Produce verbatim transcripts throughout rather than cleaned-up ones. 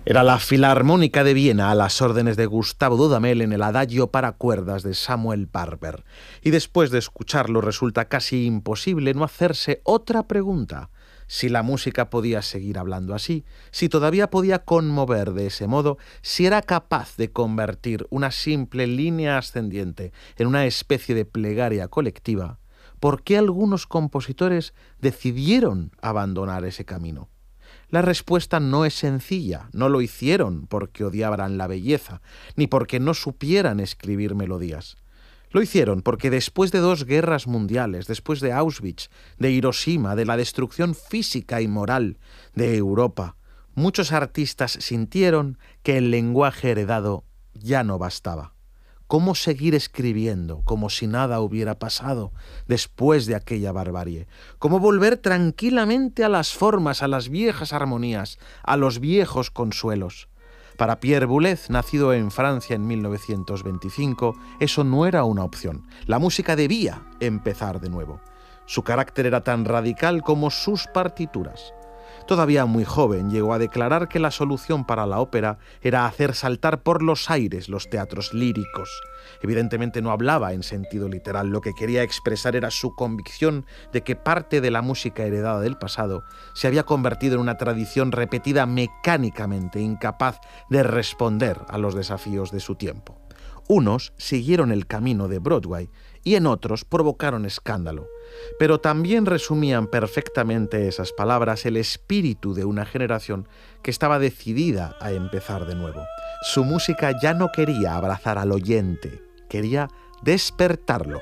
Era la Filarmónica de Viena a las órdenes de Gustavo Dudamel en el adagio para cuerdas de Samuel Barber. Y después de escucharlo resulta casi imposible no hacerse otra pregunta. Si la música podía seguir hablando así, si todavía podía conmover de ese modo, si era capaz de convertir una simple línea ascendiente en una especie de plegaria colectiva, ¿por qué algunos compositores decidieron abandonar ese camino? La respuesta no es sencilla. No lo hicieron porque odiaban la belleza, ni porque no supieran escribir melodías. Lo hicieron porque después de dos guerras mundiales, después de Auschwitz, de Hiroshima, de la destrucción física y moral de Europa, muchos artistas sintieron que el lenguaje heredado ya no bastaba. ¿Cómo seguir escribiendo como si nada hubiera pasado después de aquella barbarie? ¿Cómo volver tranquilamente a las formas, a las viejas armonías, a los viejos consuelos? Para Pierre Boulez, nacido en Francia en mil novecientos veinticinco, eso no era una opción. La música debía empezar de nuevo. Su carácter era tan radical como sus partituras. Todavía muy joven llegó a declarar que la solución para la ópera era hacer saltar por los aires los teatros líricos. Evidentemente no hablaba en sentido literal, lo que quería expresar era su convicción de que parte de la música heredada del pasado se había convertido en una tradición repetida mecánicamente, incapaz de responder a los desafíos de su tiempo. Unos siguieron el camino de Broadway y en otros provocaron escándalo. Pero también resumían perfectamente esas palabras el espíritu de una generación que estaba decidida a empezar de nuevo. Su música ya no quería abrazar al oyente, quería despertarlo.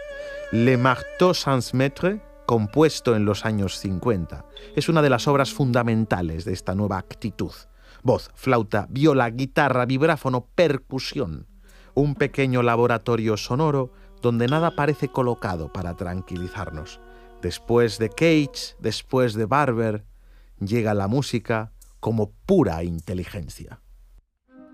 Le Marteau sans Maître, compuesto en los años cincuenta, es una de las obras fundamentales de esta nueva actitud. Voz, flauta, viola, guitarra, vibráfono, percusión. Un pequeño laboratorio sonoro donde nada parece colocado para tranquilizarnos. Después de Cage, después de Barber, llega la música como pura inteligencia.